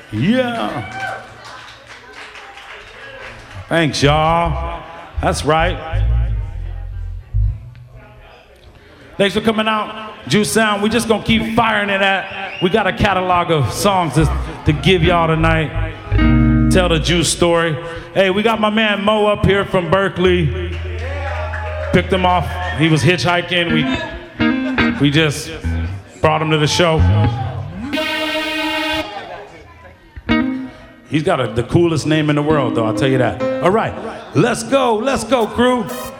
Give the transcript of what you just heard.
Yeah. Thanks, y'all. That's right. Thanks for coming out, Juice Sound. We just gonna keep firing it at. We got a catalog of songs to give y'all tonight. Tell the Juice story. Hey, we got my man Mo up here from Berkeley. Picked him off. He was hitchhiking. We just brought him to the show. He's got the coolest name in the world, though, I'll tell you that. All right, let's go, crew.